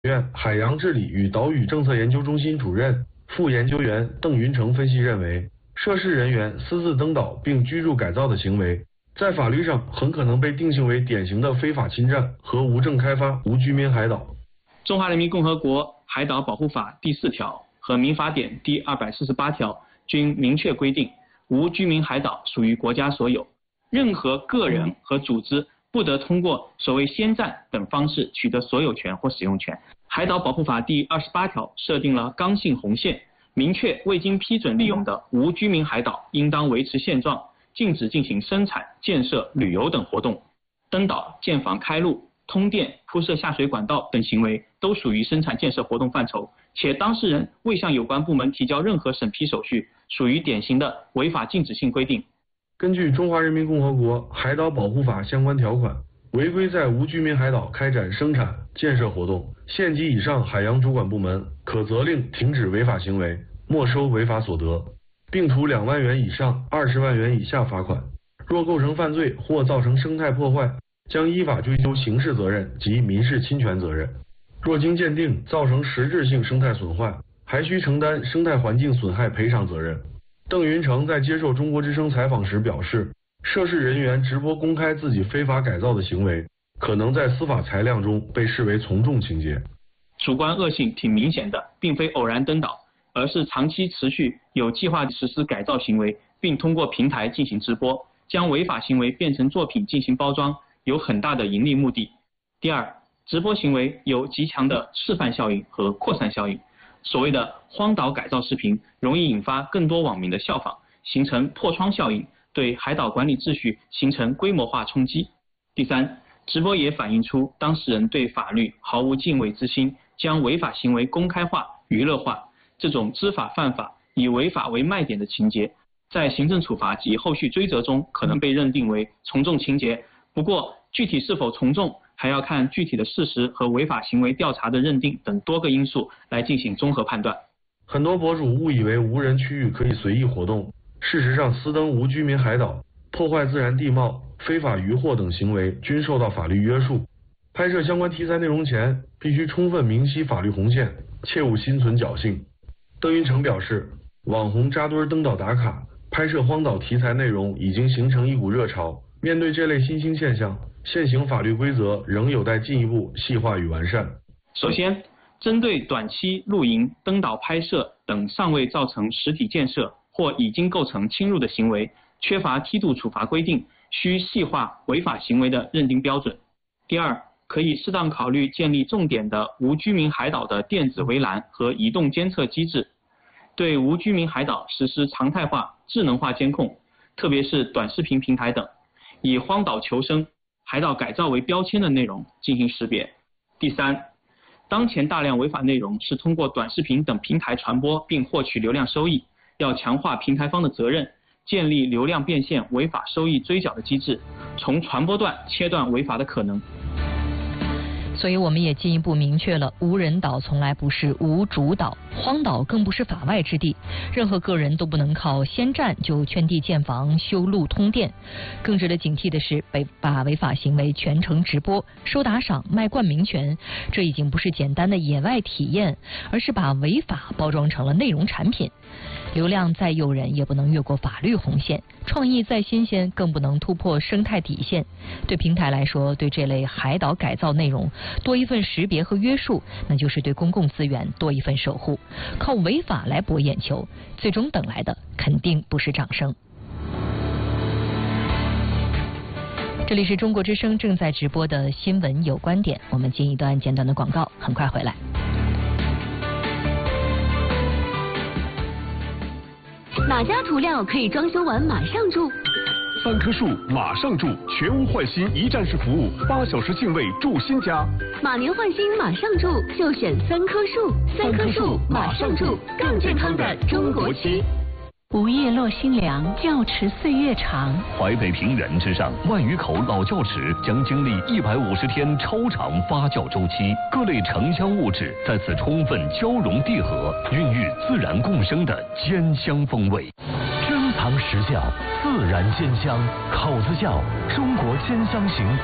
院海洋治理与岛屿政策研究中心主任、副研究员邓云成分析认为，涉事人员私自登岛并居住改造的行为，在法律上很可能被定性为典型的非法侵占和无证开发无居民海岛。 中华人民共和国海岛保护法第4条和民法典第248条均明确规定，无居民海岛属于国家所有，任何个人和组织不得通过所谓先占等方式取得所有权或使用权。海岛保护法第28条设定了刚性红线，明确未经批准利用的无居民海岛应当维持现状，禁止进行生产、建设、旅游等活动。登岛、建房、开路、通电、铺设下水管道等行为都属于生产建设活动范畴，且当事人未向有关部门提交任何审批手续，属于典型的违法禁止性规定。 根据《中华人民共和国海岛保护法》相关条款，违规在无居民海岛开展生产、建设活动，县级以上海洋主管部门可责令停止违法行为，没收违法所得，并处2万元以上20万元以下罚款。若构成犯罪或造成生态破坏，将依法追究刑事责任及民事侵权责任。若经鉴定造成实质性生态损坏，还需承担生态环境损害赔偿责任。邓云成在接受中国之声采访时表示，涉事人员直播公开自己非法改造的行为，可能在司法裁量中被视为从重情节。 主观恶性挺明显的，并非偶然登岛，而是长期持续有计划实施改造行为，并通过平台进行直播，将违法行为变成作品进行包装，有很大的盈利目的。第二，直播行为有极强的示范效应和扩散效应。所谓的荒岛改造视频容易引发更多网民的效仿，形成破窗效应，对海岛管理秩序形成规模化冲击。第三，直播也反映出当事人对法律毫无敬畏之心，将违法行为公开化、娱乐化，这种知法犯法、以违法为卖点的情节，在行政处罚及后续追责中可能被认定为从重情节。不过，具体是否从重，还要看具体的事实和违法行为调查的认定等多个因素来进行综合判断。 很多博主误以为无人区域可以随意活动，事实上私登无居民海岛、破坏自然地貌、非法渔获等行为均受到法律约束。拍摄相关题材内容前，必须充分明晰法律红线，切勿心存侥幸。邓云成表示，网红扎堆登岛打卡、拍摄荒岛题材内容已经形成一股热潮。面对这类新兴现象，现行法律规则仍有待进一步细化与完善。 首先，针对短期露营、登岛拍摄等尚未造成实体建设或已经构成侵入的行为，缺乏梯度处罚规定，需细化违法行为的认定标准。第二，可以适当考虑建立重点的无居民海岛的电子围栏和移动监测机制，对无居民海岛实施常态化、智能化监控，特别是短视频平台等，以荒岛求生、海岛改造为标签的内容进行识别。第三，当前大量违法内容是通过短视频等平台传播并获取流量收益，要强化平台方的责任，建立流量变现、违法收益追缴的机制，从传播段切断违法的可能。 所以我们也进一步明确了，无人岛从来不是无主岛，荒岛更不是法外之地，任何个人都不能靠先占就圈地建房、修路通电。更值得警惕的是，把违法行为全程直播、收打赏、卖冠名权，这已经不是简单的野外体验，而是把违法包装成了内容产品。流量再诱人，也不能越过法律红线；创意再新鲜，更不能突破生态底线。对平台来说，对这类海岛改造内容多一份识别和约束，那就是对公共资源多一份守护。靠违法来博眼球，最终等来的肯定不是掌声。这里是中国之声正在直播的新闻有观点，我们进一段简短的广告，很快回来。 哪家涂料可以装修完马上住 ？3棵树马上住，全屋换新一站式服务，8小时净位住新家。 马年换新马上住，就选3棵树。3棵树马上住，更健康的中国漆。 午夜落新凉，窖池岁月长。 淮北平原之上，万余口老窖池将经历150天超长发酵周期，各类城乡物质在此充分交融递合，孕育自然共生的坚香风味。珍藏实窖，自然坚香，口子窖，中国坚香型